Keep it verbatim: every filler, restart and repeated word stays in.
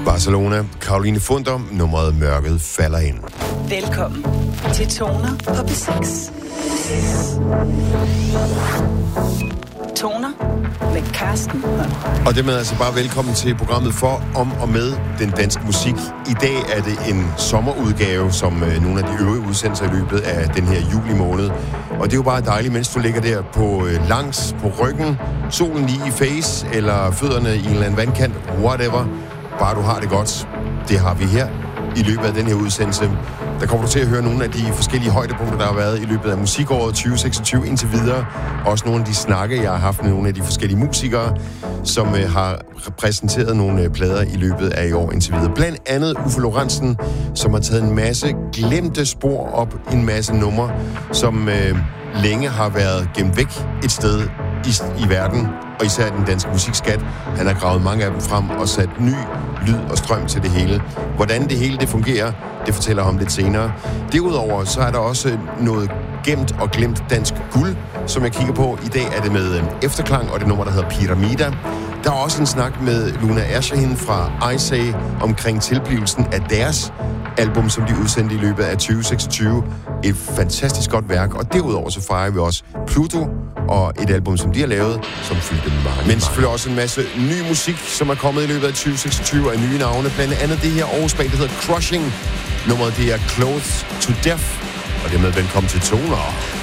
Barcelona, Caroline Funder, nummeret Mørket falder ind. Velkommen til Toner på P seks. Toner med Carsten Holm. Og det med altså bare velkommen til programmet for, om og med den danske musik. I dag er det en sommerudgave, som øh, nogle af de øvrige udsendelser i løbet af den her juli måned. Og det er jo bare dejligt, mens du ligger der på øh, langs, på ryggen, solen lige i face, eller fødderne i en eller anden vandkant, whatever. Bare du har det godt. Det har vi her i løbet af den her udsendelse. Der kommer du til at høre nogle af de forskellige højdepunkter, der har været i løbet af musikåret tyve seksogtyve indtil videre. Også nogle af de snakke, jeg har haft med nogle af de forskellige musikere, som øh, har repræsenteret nogle øh, plader i løbet af i år indtil videre. Blandt andet Uffe Lorentzen, som har taget en masse glemte spor op, en masse numre, som øh, længe har været gemt væk et sted i, i verden, og især den danske musikskat. Han har gravet mange af dem frem og sat ny lyd og strøm til det hele. Hvordan det hele det fungerer, det fortæller jeg om lidt senere. Derudover så er der også noget gemt og glemt dansk guld, som jeg kigger på. I dag er det med Efterklang og det nummer, der hedder Pyramida. Der er også en snak med Luna Ersahin fra Isay omkring tilblivelsen af deres album, som de udsendte i løbet af tyve seksogtyve. Et fantastisk godt værk, og derudover så fejrer vi også Pluto og et album, som de har lavet, som fyldte mange. Men selvfølgelig også en masse ny musik, som er kommet i løbet af tyve seksogtyve af nye navne. Blandt andet det her Aarhus band, der hedder Crushing. Nummeret det er Close to Death, og dermed velkommen til Toner.